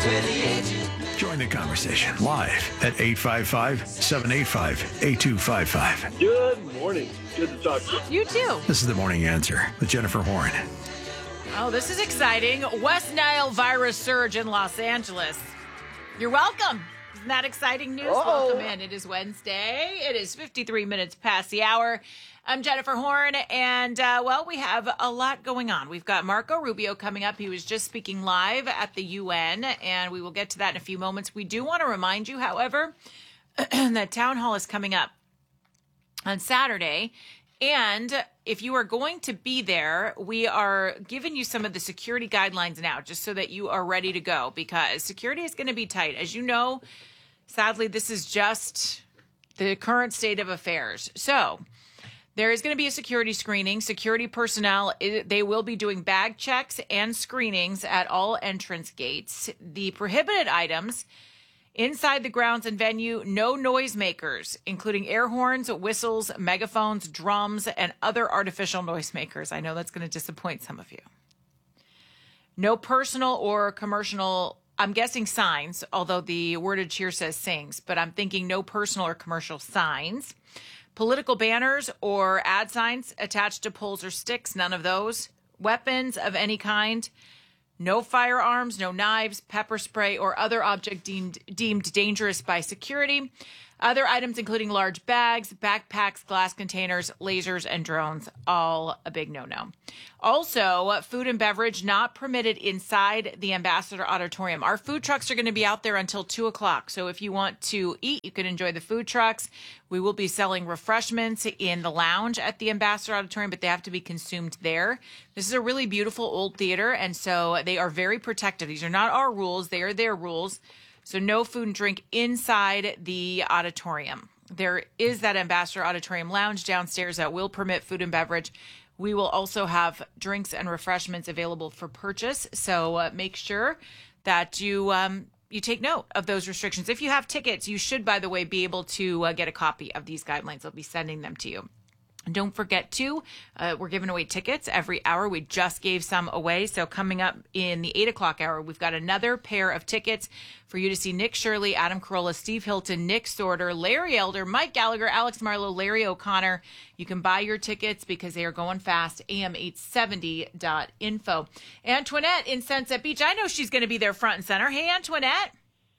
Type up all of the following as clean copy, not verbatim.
Join the conversation live at 855-785-8255. Good morning. Good to talk to you. You too. This is The Morning Answer with Jennifer Horn. Oh, this is exciting. West Nile virus surge in Los Angeles. You're welcome. Isn't that exciting news? Oh. Welcome in. It is Wednesday. It is 53 minutes past the hour. I'm Jennifer Horn, and, we have a lot going on. We've got Marco Rubio coming up. He was just speaking live at the UN, and we will get to that in a few moments. We do want to remind you, however, that Town Hall is coming up on Saturday, and if you are going to be there, we are giving you some of the security guidelines now, just so that you are ready to go, because security is going to be tight. As you know, sadly, this is just the current state of affairs. So there is going to be a security screening. Security personnel, they will be doing bag checks and screenings at all entrance gates. The prohibited items inside the grounds and venue: no noisemakers, including air horns, whistles, megaphones, drums, and other artificial noisemakers. I know that's going to disappoint some of you. No personal or commercial, I'm guessing signs, although the wordage here says sings, but I'm thinking no personal or commercial signs. Political banners or ad signs attached to poles or sticks, none of those. Weapons of any kind. No firearms, no knives, pepper spray, or other object deemed dangerous by security. Other items including large bags, backpacks, glass containers, lasers, and drones, all a big no-no. Also, food and beverage not permitted inside the Ambassador Auditorium. Our food trucks are going to be out there until 2 o'clock. So if you want to eat, you can enjoy the food trucks. We will be selling refreshments in the lounge at the Ambassador Auditorium, but they have to be consumed there. This is a really beautiful old theater, and so they are very protective. These are not our rules. They are their rules. So no food and drink inside the auditorium. There is that Ambassador Auditorium lounge downstairs that will permit food and beverage. We will also have drinks and refreshments available for purchase. So make sure that you take note of those restrictions. If you have tickets, you should, by the way, be able to get a copy of these guidelines. I'll be sending them to you. And don't forget to, we're giving away tickets every hour. We just gave some away. So coming up in the 8 o'clock hour, we've got another pair of tickets for you to see Nick Shirley, Adam Carolla, Steve Hilton, Nick Sorter, Larry Elder, Mike Gallagher, Alex Marlowe, Larry O'Connor. You can buy your tickets because they are going fast. am870.info. Antoinette in Sunset Beach. I know she's going to be there front and center. Hey, Antoinette.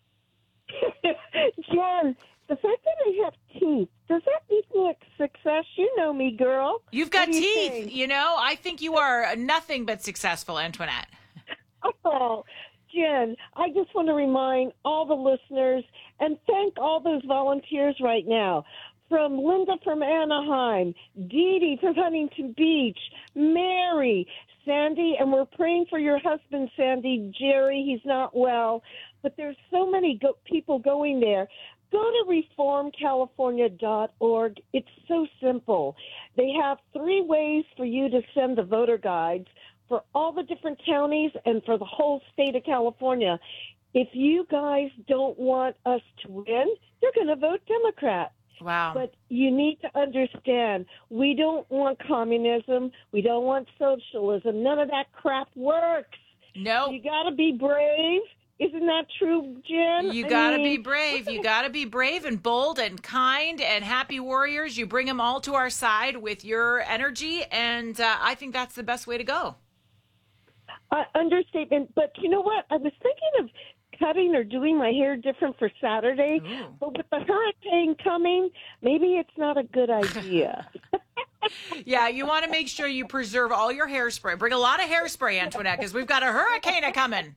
Jen, the fact that I have teeth, does that equal success? You know me, girl. You've got What do you teeth. think? You know, I think you are nothing but successful, Antoinette. Oh, Jen, I just want to remind all the listeners and thank all those volunteers right now. From Linda from Anaheim, Dee Dee from Huntington Beach, Mary, Sandy, and we're praying for your husband, Sandy, Jerry. He's not well, but there's so many people going there. Go to reformcalifornia.org. It's so simple. They have 3 ways for you to send the voter guides for all the different counties and for the whole state of California. If you guys don't want us to win, you're going to vote Democrat. Wow. But you need to understand, we don't want communism. We don't want socialism. None of that crap works. No. You got to be brave. Isn't that true, Jen? You got to be brave. You got to be brave and bold and kind and happy warriors. You bring them all to our side with your energy, and I think that's the best way to go. Understatement. But you know what? I was thinking of cutting or doing my hair different for Saturday. Ooh. But with the hurricane coming, maybe it's not a good idea. Yeah, you want to make sure you preserve all your hairspray. Bring a lot of hairspray, Antoinette, because we've got a hurricane coming.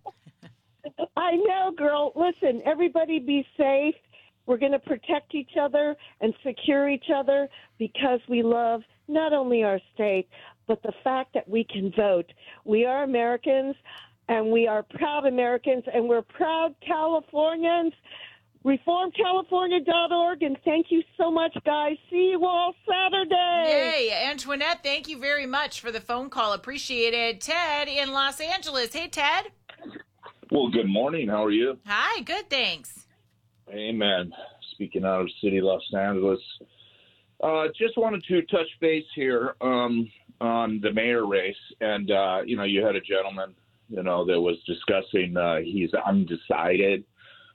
I know, girl. Listen, everybody be safe. We're going to protect each other and secure each other because we love not only our state, but the fact that we can vote. We are Americans, and we are proud Americans, and we're proud Californians. ReformCalifornia.org, and thank you so much, guys. See you all Saturday. Yay. Antoinette, thank you very much for the phone call. Appreciate it. Ted in Los Angeles. Hey, Ted. Well, good morning. How are you? Hi, good, thanks. Amen. Speaking out of city Los Angeles, just wanted to touch base here on the mayor race. And, you had a gentleman that was discussing he's undecided.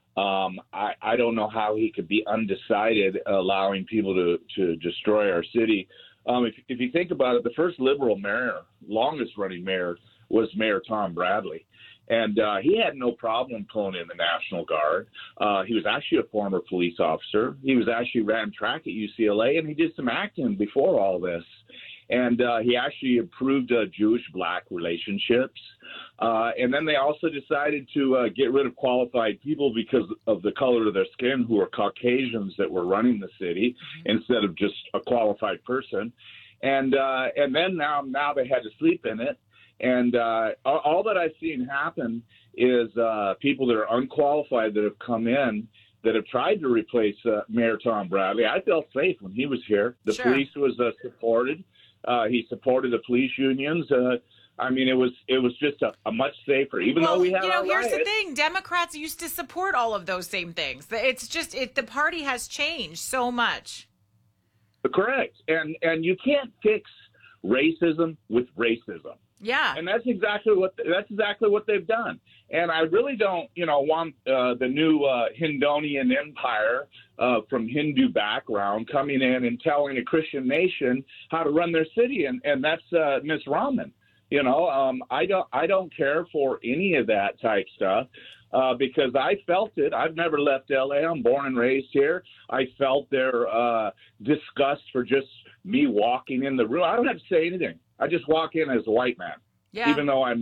I don't know how he could be undecided, allowing people to destroy our city. If you think about it, the first liberal mayor, longest-running mayor, was Mayor Tom Bradley. And he had no problem pulling in the National Guard. He was actually a former police officer. He was actually ran track at UCLA, and he did some acting before all this. And he actually improved Jewish-black relationships. And then they also decided to get rid of qualified people because of the color of their skin, who are Caucasians that were running the city instead of just a qualified person. And then now they had to sleep in it. And all that I've seen happen is people that are unqualified that have come in that have tried to replace Mayor Tom Bradley. I felt safe when he was here. The police was supported. He supported the police unions. It was just a much safer, even though we had our here's riots. the thing. Democrats used to support all of those same things. It's just the party has changed so much. Correct. And you can't fix racism with racism. Yeah. And that's exactly what they've done. And I really don't, want the new Hindonian empire from Hindu background coming in and telling a Christian nation how to run their city. And that's Ms. Rahman. I don't care for any of that type stuff because I felt it. I've never left L.A. I'm born and raised here. I felt their disgust for just me walking in the room. I don't have to say anything. I just walk in as a white man, even though I'm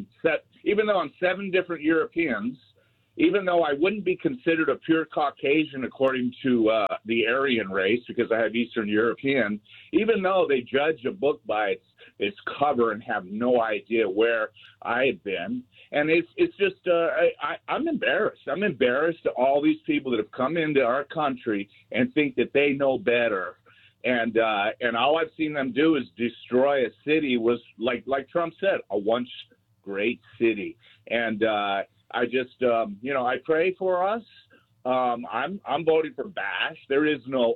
7 different Europeans, even though I wouldn't be considered a pure Caucasian according to the Aryan race because I have Eastern European, even though they judge a book by its cover and have no idea where I had been. And it's just I'm embarrassed. I'm embarrassed to all these people that have come into our country and think that they know better. And all I've seen them do is destroy a city. Was like Trump said, a once great city. And I just I pray for us. I'm voting for Bash. There is no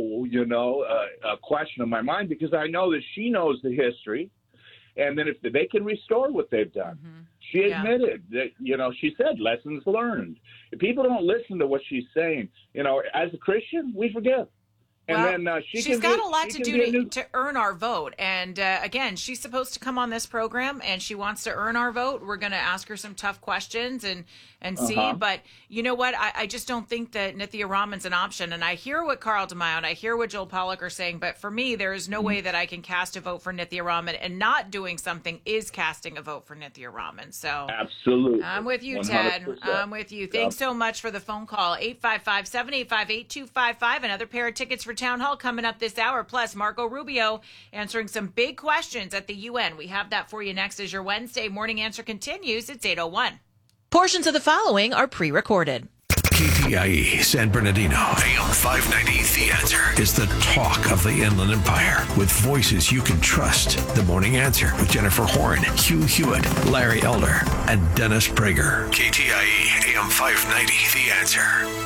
a question in my mind because I know that she knows the history, and then if they can restore what they've done. She admitted that she said lessons learned. If people don't listen to what she's saying, as a Christian, we forgive. And then she's got a lot to do to earn our vote. And again, she's supposed to come on this program, and she wants to earn our vote. We're going to ask her some tough questions and see. But you know what? I just don't think that Nithya Raman's an option. And I hear what Carl DeMaio and I hear what Joel Pollack are saying. But for me, there is no way that I can cast a vote for Nithya Raman, and not doing something is casting a vote for Nithya Raman. So absolutely, I'm with you, 100%. Ted. I'm with you. Thanks so much for the phone call. 855-785-8255. Another pair of tickets for Town Hall coming up this hour. Plus, Marco Rubio answering some big questions at the UN. We have that for you next as your Wednesday morning answer continues. It's 8:01. Portions of the following are pre-recorded. KTIE San Bernardino, AM 590, The Answer, is the talk of the Inland Empire with voices you can trust. The Morning Answer with Jennifer Horn, Hugh Hewitt, Larry Elder, and Dennis Prager. KTIE AM 590, The Answer.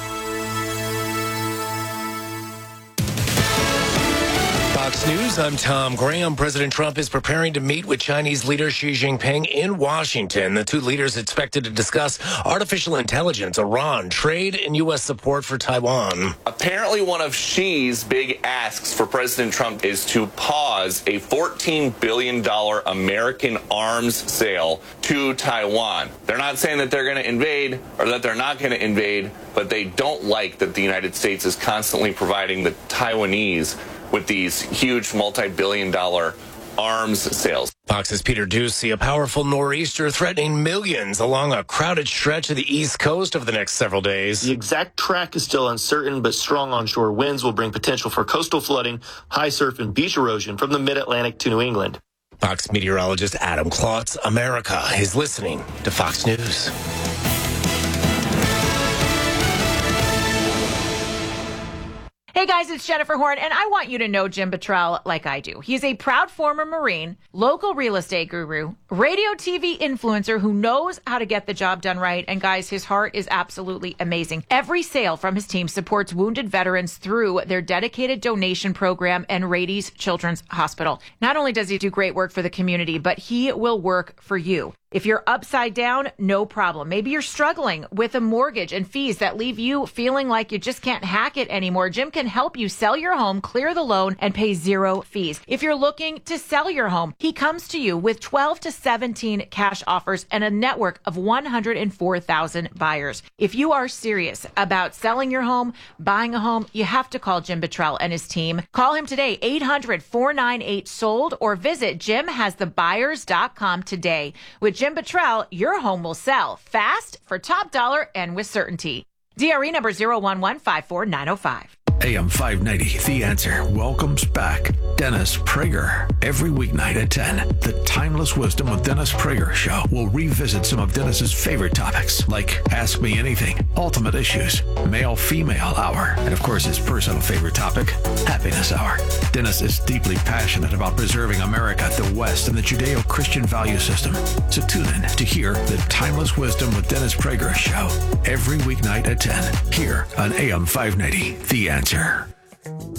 Fox News, I'm Tom Graham. President Trump is preparing to meet with Chinese leader Xi Jinping in Washington. The two leaders expected to discuss artificial intelligence, Iran, trade, and U.S. support for Taiwan. Apparently, one of Xi's big asks for President Trump is to pause a $14 billion American arms sale to Taiwan. They're not saying that they're going to invade or that they're not going to invade, but they don't like that the United States is constantly providing the Taiwanese with these huge multi-billion-dollar arms sales. Fox's Peter Doocy, a powerful nor'easter threatening millions along a crowded stretch of the East Coast over the next several days. The exact track is still uncertain, but strong onshore winds will bring potential for coastal flooding, high surf, and beach erosion from the mid-Atlantic to New England. Fox meteorologist Adam Klotz, America is listening to Fox News. Hey guys, it's Jennifer Horn, and I want you to know Jim Bottrell like I do. He's a proud former Marine, local real estate guru, radio TV influencer who knows how to get the job done right. And guys, his heart is absolutely amazing. Every sale from his team supports wounded veterans through their dedicated donation program and Rady's Children's Hospital. Not only does he do great work for the community, but he will work for you. If you're upside down, no problem. Maybe you're struggling with a mortgage and fees that leave you feeling like you just can't hack it anymore. Jim can help you sell your home, clear the loan, and pay zero fees. If you're looking to sell your home, he comes to you with 12 to 17 cash offers and a network of 104,000 buyers. If you are serious about selling your home, buying a home, you have to call Jim Bottrell and his team. Call him today, 800-498-SOLD, or visit JimHasTheBuyers.com today. With Jim Bottrell, your home will sell fast, for top dollar, and with certainty. DRE number 011-54905. AM 590, The Answer, welcomes back Dennis Prager. Every weeknight at 10, the Timeless Wisdom with Dennis Prager show will revisit some of Dennis's favorite topics, like Ask Me Anything, Ultimate Issues, Male-Female Hour, and of course his personal favorite topic, Happiness Hour. Dennis is deeply passionate about preserving America, the West, and the Judeo-Christian value system. So tune in to hear the Timeless Wisdom with Dennis Prager show every weeknight at 10, here on AM 590, The Answer.